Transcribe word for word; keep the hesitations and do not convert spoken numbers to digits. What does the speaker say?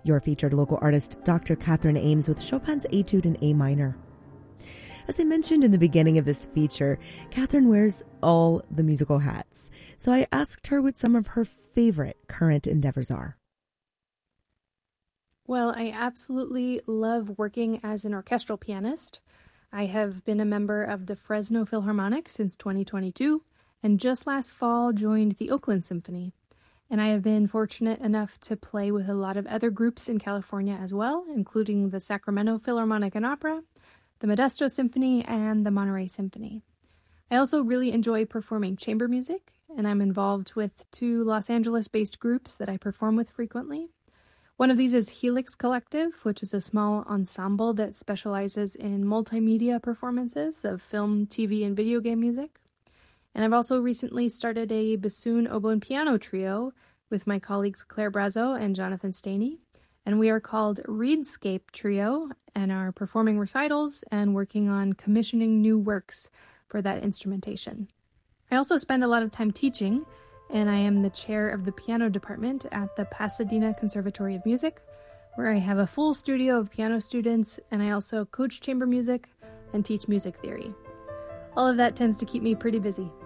Your featured local artist, Doctor Catherine Ames, with Chopin's Etude in A minor. As I mentioned in the beginning of this feature, Catherine wears all the musical hats. So I asked her what some of her favorite current endeavors are. Well, I absolutely love working as an orchestral pianist. I have been a member of the Fresno Philharmonic since twenty twenty-two, and just last fall joined the Oakland Symphony. And I have been fortunate enough to play with a lot of other groups in California as well, including the Sacramento Philharmonic and Opera, the Modesto Symphony, and the Monterey Symphony. I also really enjoy performing chamber music, and I'm involved with two Los Angeles-based groups that I perform with frequently. One of these is Helix Collective, which is a small ensemble that specializes in multimedia performances of film, T V, and video game music. And I've also recently started a bassoon, oboe, and piano trio with my colleagues Claire Brazo and Jonathan Staney. And we are called Reedscape Trio and are performing recitals and working on commissioning new works for that instrumentation. I also spend a lot of time teaching, and I am the chair of the piano department at the Pasadena Conservatory of Music, where I have a full studio of piano students, and I also coach chamber music and teach music theory. All of that tends to keep me pretty busy.